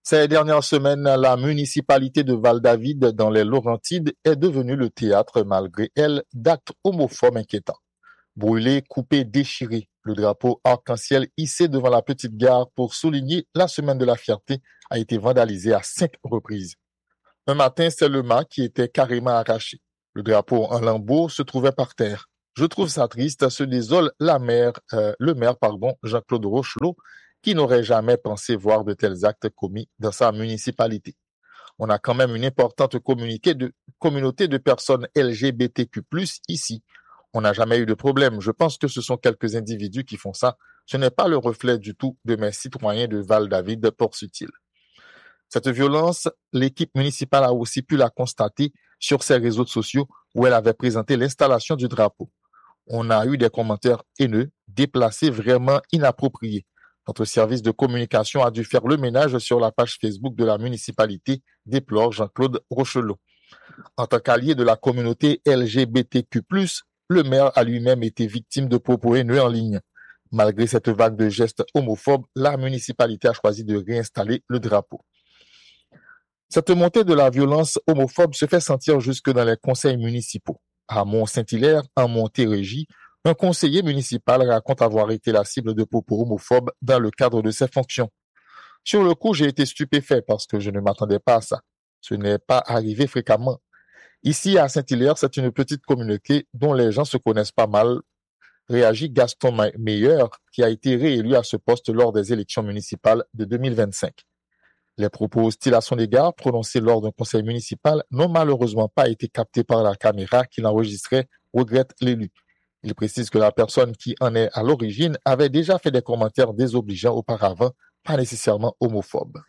Ces dernières semaines, la municipalité de Val-David, dans les Laurentides, est devenue le théâtre, malgré elle, d'actes homophobes inquiétants. Brûlé, coupé, déchiré, le drapeau arc-en-ciel hissé devant la petite gare pour souligner la semaine de la fierté a été vandalisé à 5 reprises. Un matin, c'est le mât qui était carrément arraché. Le drapeau en lambeaux se trouvait par terre. Je trouve ça triste, se désole le maire, Jean-Claude Rochelot, qui n'aurait jamais pensé voir de tels actes commis dans sa municipalité. On a quand même une importante communauté de personnes LGBTQ+, ici. On n'a jamais eu de problème. Je pense que ce sont quelques individus qui font ça. Ce n'est pas le reflet du tout de mes citoyens de Val-David, poursuit-il. Cette violence, l'équipe municipale a aussi pu la constater sur ses réseaux sociaux où elle avait présenté l'installation du drapeau. On a eu des commentaires haineux, déplacés, vraiment inappropriés. Notre service de communication a dû faire le ménage sur la page Facebook de la municipalité, déplore Jean-Claude Rochelot. En tant qu'allié de la communauté LGBTQ+, le maire a lui-même été victime de propos haineux en ligne. Malgré cette vague de gestes homophobes, la municipalité a choisi de réinstaller le drapeau. Cette montée de la violence homophobe se fait sentir jusque dans les conseils municipaux. À Mont-Saint-Hilaire, en Montérégie, un conseiller municipal raconte avoir été la cible de propos homophobes dans le cadre de ses fonctions. Sur le coup, j'ai été stupéfait parce que je ne m'attendais pas à ça. Ce n'est pas arrivé fréquemment. Ici, à Saint-Hilaire, c'est une petite communauté dont les gens se connaissent pas mal, réagit Gaston Meyer, qui a été réélu à ce poste lors des élections municipales de 2025. Les propos hostiles à son égard, prononcés lors d'un conseil municipal, n'ont malheureusement pas été captés par la caméra qui l'enregistrait, regrette l'élu. Il précise que la personne qui en est à l'origine avait déjà fait des commentaires désobligeants auparavant, pas nécessairement homophobes.